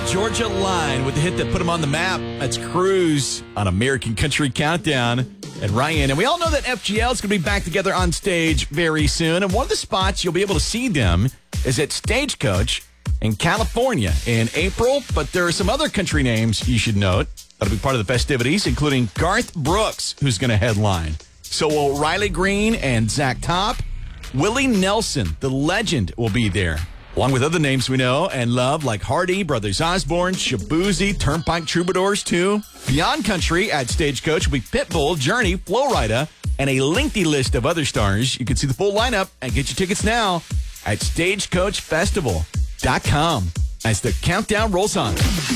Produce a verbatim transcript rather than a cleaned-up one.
Georgia Line with the hit that put them on the map. That's Cruise on American Country Countdown. And Ryan, and we all know that F G L is going to be back together on stage very soon. And one of the spots you'll be able to see them is at Stagecoach in California in April. But there are some other country names you should note that'll be part of the festivities, including Garth Brooks, who's going to headline. So will Riley Green and Zach Top. Willie Nelson, the legend, will be there, along with other names we know and love like Hardy, Brothers Osborne, Shaboozey, Turnpike Troubadours, too. Beyond Country at Stagecoach will be Pitbull, Journey, Flo Rida, and a lengthy list of other stars. You can see the full lineup and get your tickets now at stagecoach festival dot com as the countdown rolls on.